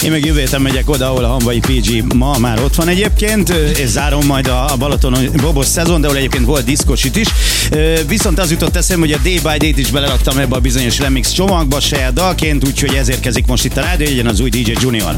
Én meg jövő héten megyek oda, ahol a Hamvai PG ma már ott van egyébként, és zárom majd a Balatonon bobos szezon, de ahol egyébként volt diszkosit is. Viszont az jutott eszembe, hogy a Day by Day-t is beleraktam ebbe a bizonyos remix csomagba saját dalként, úgyhogy ez érkezik most itt a rádió, legyen az új DJ Junior.